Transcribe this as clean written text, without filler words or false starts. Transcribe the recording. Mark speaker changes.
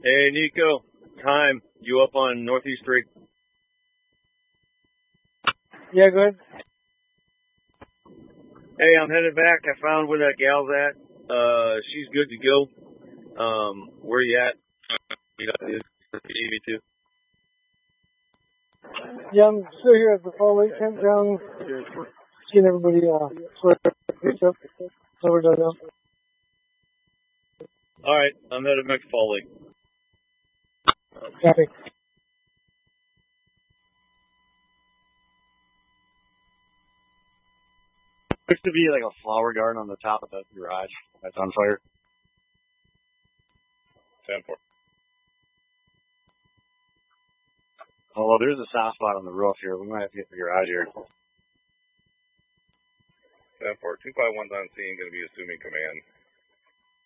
Speaker 1: Hey, Nico. Time. You up on Northeast 3?
Speaker 2: Yeah, good.
Speaker 1: Hey, I'm headed back. I found where that gal's at. She's good to go. Where you at? You got the EV2?
Speaker 2: Yeah, I'm still here at the Fall Lake campground. Seeing everybody sort of picked up. So we're done now.
Speaker 1: All right. I'm headed back to Fall Lake.
Speaker 2: Copy.
Speaker 3: Looks to be like a flower garden on the top of the garage that's on fire.
Speaker 1: 10-4.
Speaker 3: Oh, well, there's a soft spot on the roof here. We might have to get the garage here.
Speaker 1: 10-4. 251's on scene. Going to be assuming command.